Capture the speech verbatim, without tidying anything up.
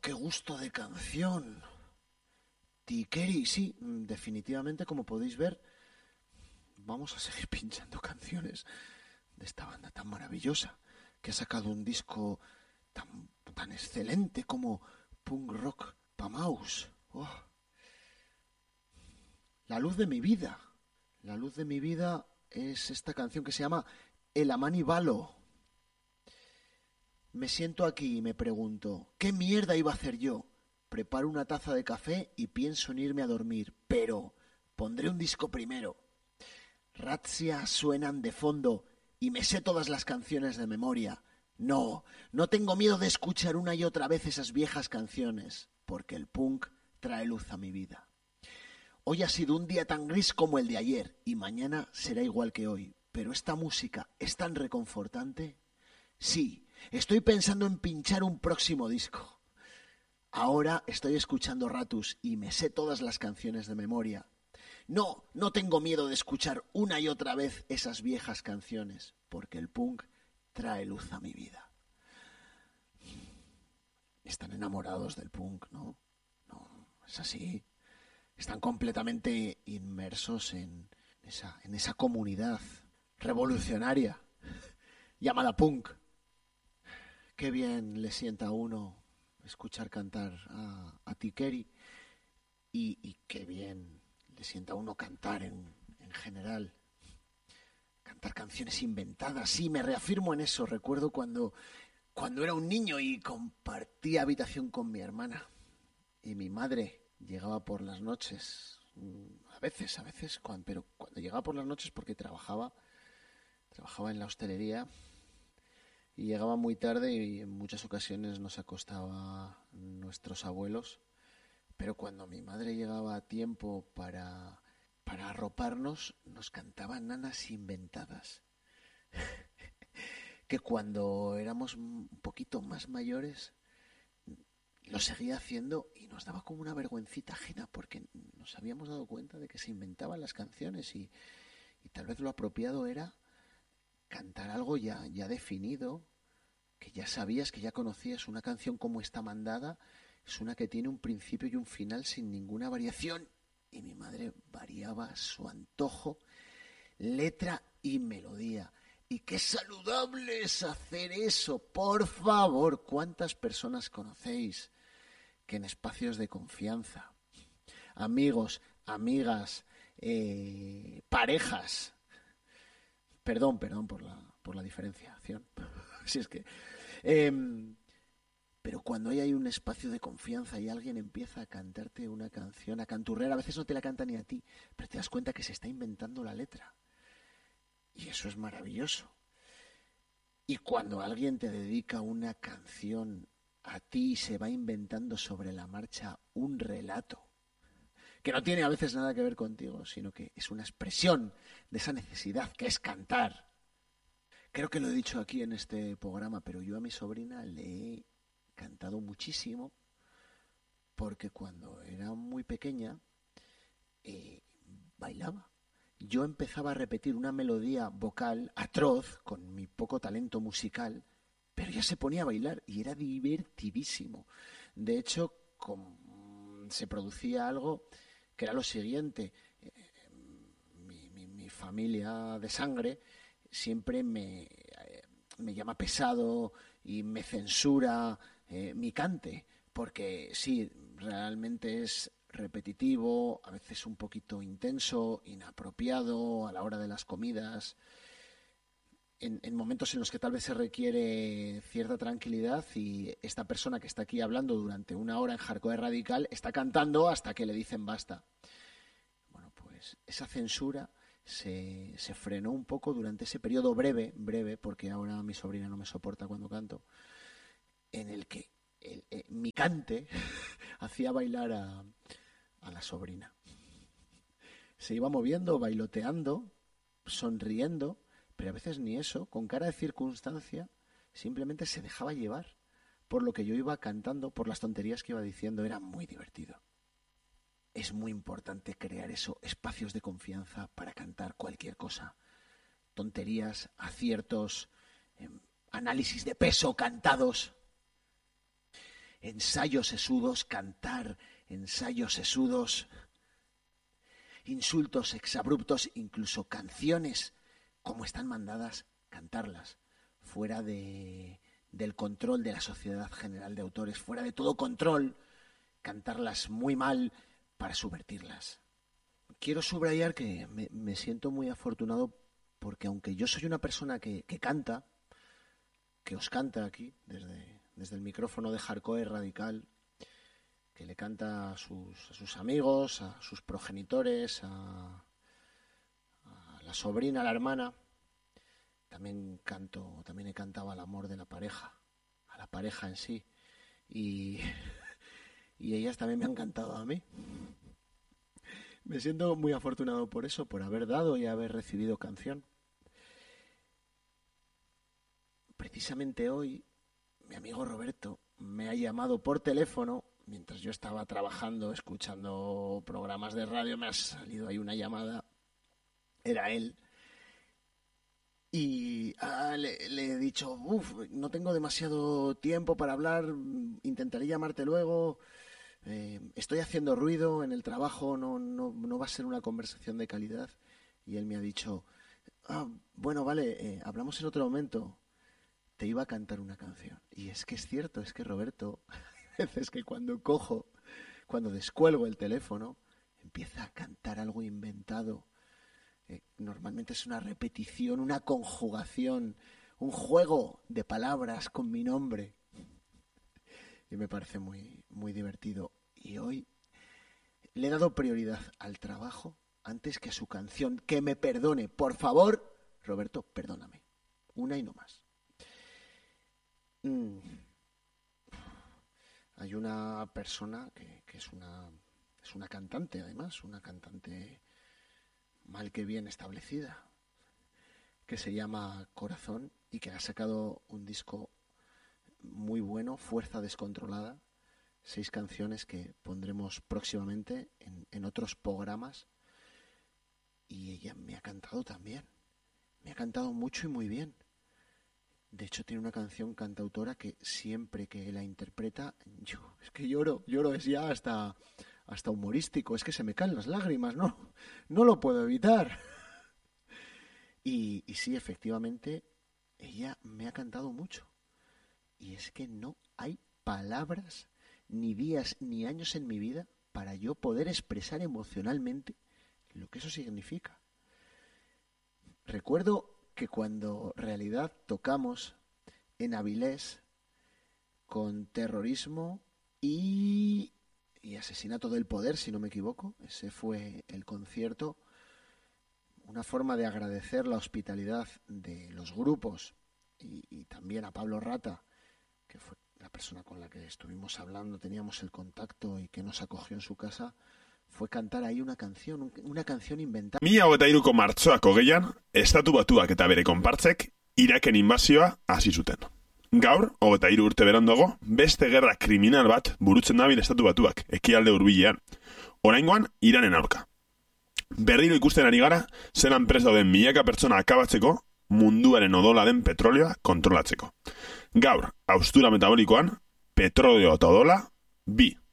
qué gusto de canción! Tikeri, sí, definitivamente, como podéis ver, vamos a seguir pinchando canciones de esta banda tan maravillosa, que ha sacado un disco tan, tan excelente como Punk Rock Pa' Mouse. Oh. La luz de mi vida. La luz de mi vida es esta canción que se llama El Amani Balo. Me siento aquí y me pregunto, ¿qué mierda iba a hacer yo? Preparo una taza de café y pienso en irme a dormir, pero pondré un disco primero. Razzia suenan de fondo y me sé todas las canciones de memoria. No, no tengo miedo de escuchar una y otra vez esas viejas canciones, porque el punk trae luz a mi vida. Hoy ha sido un día tan gris como el de ayer y mañana será igual que hoy, pero esta música es tan reconfortante. Sí, estoy pensando en pinchar un próximo disco. Ahora estoy escuchando Ratus y me sé todas las canciones de memoria. No, no tengo miedo de escuchar una y otra vez esas viejas canciones, porque el punk trae luz a mi vida. Están enamorados del punk, ¿no? No, es así. Están completamente inmersos en esa, en esa comunidad revolucionaria llamada punk. Qué bien le sienta a uno escuchar cantar a, a Tikeri y, y qué bien le sienta a uno cantar en, en general. Cantar canciones inventadas, sí, me reafirmo en eso. Recuerdo cuando, cuando era un niño y compartía habitación con mi hermana y mi madre llegaba por las noches, a veces, a veces, cuando, pero cuando llegaba por las noches porque trabajaba, trabajaba en la hostelería y llegaba muy tarde y en muchas ocasiones nos acostaba nuestros abuelos, pero cuando mi madre llegaba a tiempo para, para arroparnos, nos cantaba nanas inventadas. Que cuando éramos un poquito más mayores lo seguía haciendo y nos daba como una vergüencita ajena porque nos habíamos dado cuenta de que se inventaban las canciones y, y tal vez lo apropiado era cantar algo ya, ya definido, que ya sabías, que ya conocías. Una canción como esta mandada es una que tiene un principio y un final sin ninguna variación y mi madre variaba a su antojo letra y melodía. Y qué saludable es hacer eso, por favor. ¿Cuántas personas conocéis que en espacios de confianza, amigos, amigas, eh, parejas, perdón, perdón por la, por la diferenciación, si es que, eh, pero cuando hay, hay un espacio de confianza y alguien empieza a cantarte una canción, a canturrear, a veces no te la canta ni a ti, pero te das cuenta que se está inventando la letra. Y eso es maravilloso. Y cuando alguien te dedica una canción a ti y se va inventando sobre la marcha un relato, que no tiene a veces nada que ver contigo, sino que es una expresión de esa necesidad que es cantar. Creo que lo he dicho aquí en este programa, pero yo a mi sobrina le he cantado muchísimo porque cuando era muy pequeña eh, bailaba. Yo empezaba a repetir una melodía vocal atroz con mi poco talento musical, pero ella se ponía a bailar y era divertidísimo. De hecho, con, se producía algo que era lo siguiente. Eh, mi, mi, mi familia de sangre siempre me, eh, me llama pesado y me censura eh, mi cante, porque sí, realmente es repetitivo, a veces un poquito intenso, inapropiado a la hora de las comidas, en, en momentos en los que tal vez se requiere cierta tranquilidad y esta persona que está aquí hablando durante una hora en hardcore radical está cantando hasta que le dicen basta. Bueno, pues esa censura se, se frenó un poco durante ese periodo breve, breve, porque ahora mi sobrina no me soporta cuando canto, en el que el, el, mi cante hacía bailar a, a la sobrina. Se iba moviendo, bailoteando, sonriendo, pero a veces ni eso, con cara de circunstancia, simplemente se dejaba llevar por lo que yo iba cantando, por las tonterías que iba diciendo. Era muy divertido. Es muy importante crear eso, espacios de confianza para cantar cualquier cosa. Tonterías, aciertos, eh, análisis de peso cantados. ensayos sesudos, cantar ensayos sesudos, insultos exabruptos, incluso canciones como están mandadas, cantarlas, fuera de, del control de la Sociedad General de Autores, fuera de todo control, cantarlas muy mal para subvertirlas. Quiero subrayar que me, me siento muy afortunado porque aunque yo soy una persona que, que canta, que os canta aquí, desde, desde el micrófono de Hardcore Radical, que le canta a sus, a sus amigos, a sus progenitores, a, a la sobrina, a la hermana, también canto, también he cantado al amor de la pareja, a la pareja en sí, y, y ellas también me han cantado a mí. Me siento muy afortunado por eso, por haber dado y haber recibido canción. Precisamente hoy, mi amigo Roberto me ha llamado por teléfono, mientras yo estaba trabajando, escuchando programas de radio, me ha salido ahí una llamada, era él, y ah, le, le he dicho, uff, no tengo demasiado tiempo para hablar, intentaré llamarte luego, eh, estoy haciendo ruido en el trabajo, no, no, no va a ser una conversación de calidad. Y él me ha dicho, ah, bueno, vale, eh, hablamos en otro momento. Te iba a cantar una canción. Y es que es cierto, es que Roberto, hay veces que cuando cojo, cuando descuelgo el teléfono, empieza a cantar algo inventado. Eh, normalmente es una repetición, una conjugación, un juego de palabras con mi nombre. Y me parece muy, muy divertido. Y hoy le he dado prioridad al trabajo antes que a su canción. Que me perdone, por favor, Roberto, perdóname. Una y no más. Mm. Hay una persona que, que es una es una cantante, además, una cantante mal que bien establecida, que se llama Corazón y que ha sacado un disco muy bueno, Fuerza Descontrolada, seis canciones que pondremos próximamente en, en otros programas, y ella me ha cantado también, me ha cantado mucho y muy bien. De hecho tiene una canción cantautora que siempre que la interpreta, yo es que lloro, lloro, es ya hasta, hasta humorístico, es que se me caen las lágrimas, no, no lo puedo evitar. Y, y sí, efectivamente, ella me ha cantado mucho. Y es que no hay palabras, ni días, ni años en mi vida para yo poder expresar emocionalmente lo que eso significa. Recuerdo que cuando Realidad tocamos en Avilés con Terrorismo y, y Asesinato del Poder, si no me equivoco, ese fue el concierto, una forma de agradecer la hospitalidad de los grupos y, y también a Pablo Rata, que fue la persona con la que estuvimos hablando, teníamos el contacto y que nos acogió en su casa, fue cantar ahí una canción, una canción inventada. Mila hogeita hiruko martxoak hogeian, Estatu Batuak eta bere konpartzek Iraken inbazioa hasi zuten. Gaur, hogeita hiru urte beranduago, beste gerra kriminal bat burutzen dabil Estatu Batuak, ekialde hurbilean. Oraingoan, Iranen aurka. Berriro ikusten ari gara, zelan prest dauden milaka pertsona akabatzeko, munduaren odola den petrolioa kontrolatzeko. Gaur, haustura metabolikoan, petrolio eta odola, bi.